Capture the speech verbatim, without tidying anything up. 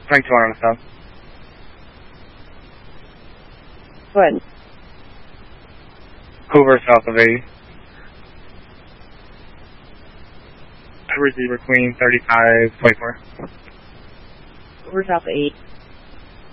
twenty-two on the south. What? Hoover south of eighty. Receiver Queen thirty-five twenty-four. Hoover south of eight.